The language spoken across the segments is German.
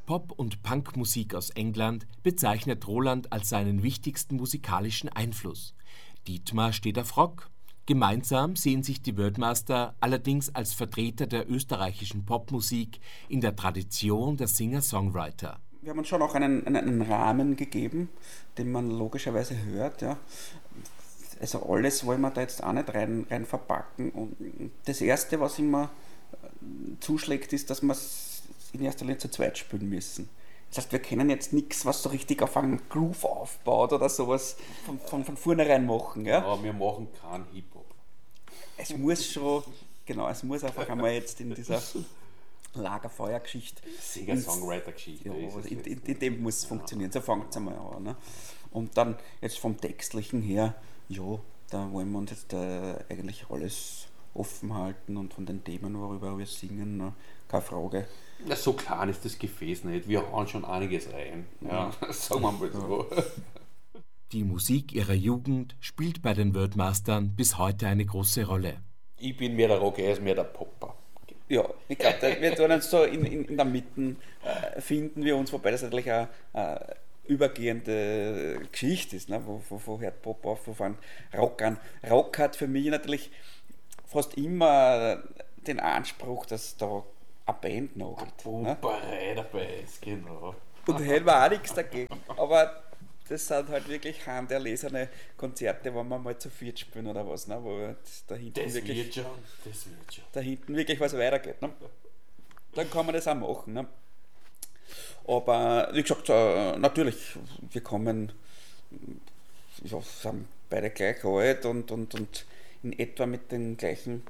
Pop- und Punkmusik aus England bezeichnet Roland als seinen wichtigsten musikalischen Einfluss. Dietmar steht auf Rock. Gemeinsam sehen sich die Wordmaster allerdings als Vertreter der österreichischen Popmusik in der Tradition der Singer-Songwriter. Wir haben uns schon auch einen Rahmen gegeben, den man logischerweise hört. Ja. Also alles wollen wir da jetzt auch nicht rein verpacken. Und das Erste, was immer zuschlägt, ist, dass wir es in erster Linie zu zweit spielen müssen. Das heißt, wir können jetzt nichts, was so richtig auf einen Groove aufbaut oder sowas von vornherein machen. Ja, wir machen keinen Hip-Hop. Es muss schon, genau, es muss einfach einmal jetzt in dieser Lagerfeuergeschichte. Singer-Songwriter-Geschichte. Ja, in dem muss es funktionieren, so fängt es einmal an. Ne? Und dann jetzt vom Textlichen her, ja, da wollen wir uns jetzt eigentlich alles offen halten und von den Themen, worüber wir singen, ne? Keine Frage. Na, so klein ist das Gefäß nicht, wir hauen schon einiges rein. Ja, sagen wir mal so. Die Musik ihrer Jugend spielt bei den Wordmastern bis heute eine große Rolle. Ich bin mehr der Rocker, er ist mehr der Popper. Ja, ich glaube, wir tun uns so in der Mitte finden wir uns, wobei das natürlich eine übergehende Geschichte ist, ne? Wo hört Pop auf, wo fängt Rock an. Rock hat für mich natürlich fast immer den Anspruch, dass da eine Band noch gibt. Pumperei dabei ist, genau. Und da hätten wir auch nichts dagegen. Aber das sind halt wirklich handerlesene Konzerte, wenn wir mal zu viert spielen oder was, ne? Wo da hinten wirklich da hinten wirklich was weitergeht. Ne? Dann kann man das auch machen. Ne? Aber wie gesagt, natürlich, wir kommen, ja, sind beide gleich alt und in etwa mit den gleichen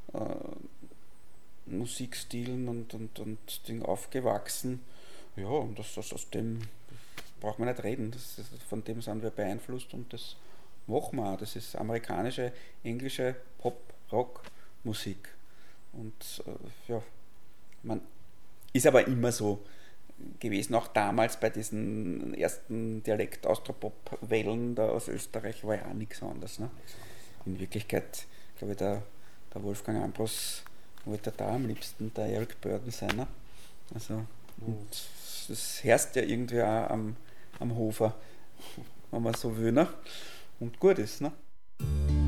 Musikstilen und Ding aufgewachsen. Ja, und aus dem braucht man nicht reden. Von dem sind wir beeinflusst und das machen wir auch. Das ist amerikanische, englische Pop-Rock-Musik. Und ja, man ist aber immer so gewesen, auch damals bei diesen ersten Dialekt-Austropop-Wellen da aus Österreich war ja auch nichts anderes. Ne? In Wirklichkeit, glaube ich, der Wolfgang Ambros wollte da am liebsten der Eric Burdon sein. Ne? Also, und das herrscht ja irgendwie auch am Hofer, wenn man so will. Ne? Und gut ist. Ne?